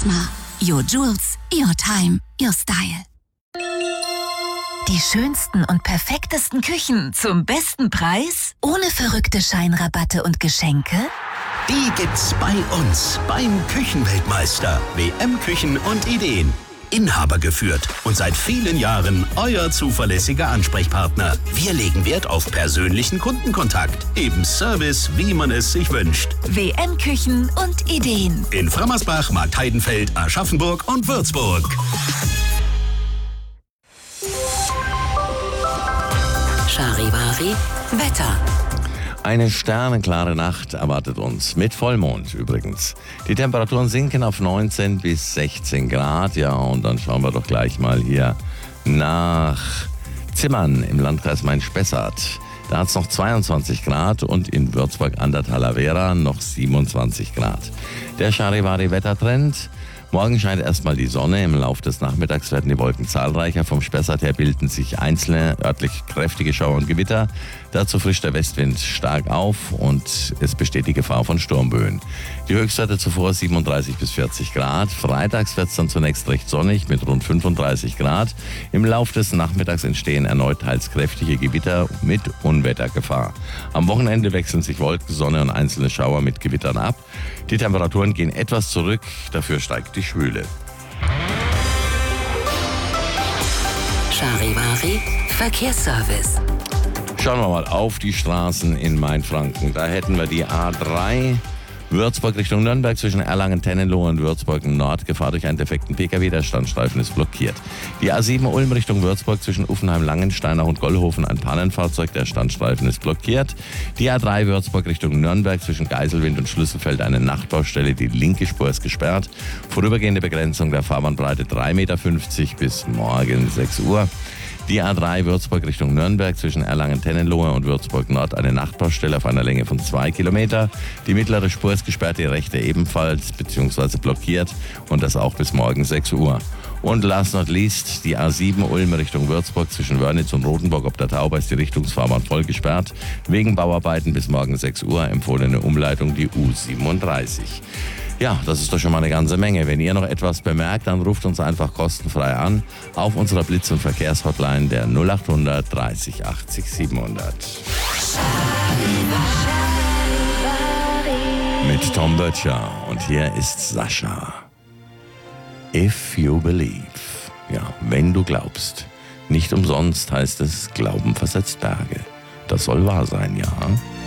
Sigma. Your Jewels, your time, your style. Die schönsten und perfektesten Küchen zum besten Preis? Ohne verrückte Scheinrabatte und Geschenke? Die gibt's bei uns, beim Küchenweltmeister. WM Küchen und Ideen. Inhaber geführt und seit vielen Jahren euer zuverlässiger Ansprechpartner. Wir legen Wert auf persönlichen Kundenkontakt, eben Service, wie man es sich wünscht. WM Küchen und Ideen. In Frammersbach, Marktheidenfeld, Aschaffenburg und Würzburg. Charivari Wetter. Eine sternenklare Nacht erwartet uns, mit Vollmond übrigens. Die Temperaturen sinken auf 19 bis 16 Grad. Ja, und dann schauen wir doch gleich mal hier nach Zimmern im Landkreis Main-Spessart. Da hat es noch 22 Grad und in Würzburg an der Talavera noch 27 Grad. Der Charivari-Wettertrend. Morgen scheint erstmal die Sonne. Im Laufe des Nachmittags werden die Wolken zahlreicher. Vom Spessart her bilden sich einzelne örtlich kräftige Schauer und Gewitter. Dazu frischt der Westwind stark auf und es besteht die Gefahr von Sturmböen. Die Höchstwerte zuvor 37 bis 40 Grad. Freitags wird es dann zunächst recht sonnig mit rund 35 Grad. Im Laufe des Nachmittags entstehen erneut teils kräftige Gewitter mit Unwettergefahr. Am Wochenende wechseln sich Wolken, Sonne und einzelne Schauer mit Gewittern ab. Die Temperaturen gehen etwas zurück, dafür steigt die Schwüle. Charivari Verkehrsservice. Schauen wir mal auf die Straßen in Mainfranken. Da hätten wir die A3 Würzburg Richtung Nürnberg zwischen Erlangen-Tennenlohe und Würzburg Nord. Gefahr durch einen defekten Pkw, der Standstreifen ist blockiert. Die A7 Ulm Richtung Würzburg zwischen Uffenheim-Langensteinach und Gollhofen ein Pannenfahrzeug, der Standstreifen ist blockiert. Die A3 Würzburg Richtung Nürnberg zwischen Geiselwind und Schlüsselfeld eine Nachtbaustelle, die linke Spur ist gesperrt. Vorübergehende Begrenzung der Fahrbahnbreite 3,50 Meter bis morgen 6 Uhr. Die A3 Würzburg Richtung Nürnberg zwischen Erlangen-Tennenlohe und Würzburg Nord eine Nachtbaustelle auf einer Länge von 2 Kilometer. Die mittlere Spur ist gesperrt, die rechte ebenfalls bzw. blockiert und das auch bis morgen 6 Uhr. Und last not least, die A7 Ulm Richtung Würzburg zwischen Wörnitz und Rothenburg ob der Tauber ist die Richtungsfahrbahn voll gesperrt. Wegen Bauarbeiten bis morgen 6 Uhr empfohlene Umleitung die U37. Ja, das ist doch schon mal eine ganze Menge. Wenn ihr noch etwas bemerkt, dann ruft uns einfach kostenfrei an auf unserer Blitz- und Verkehrshotline der 0800 30 80 700. Mit Tom Böttcher und hier ist Sascha. If you believe. Ja, wenn du glaubst. Nicht umsonst heißt es, Glauben versetzt Berge. Das soll wahr sein, ja.